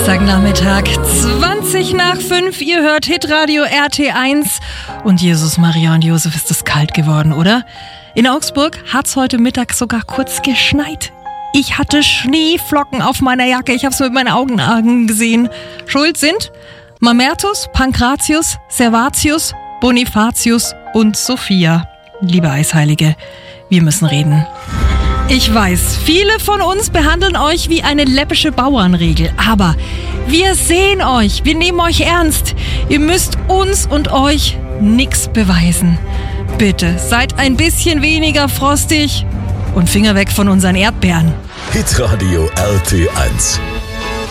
Dienstagnachmittag, 5:20. Ihr hört Hitradio RT1. Und Jesus, Maria und Josef, ist es kalt geworden, oder? In Augsburg hat's heute Mittag sogar kurz geschneit. Ich hatte Schneeflocken auf meiner Jacke. Ich habe es mit meinen Augen gesehen. Schuld sind Mamertus, Pankratius, Servatius, Bonifatius und Sophia. Liebe Eisheilige, wir müssen reden. Ich weiß, viele von uns behandeln euch wie eine läppische Bauernregel, aber wir sehen euch, wir nehmen euch ernst. Ihr müsst uns und euch nichts beweisen. Bitte, seid ein bisschen weniger frostig und Finger weg von unseren Erdbeeren. Hitradio RT1.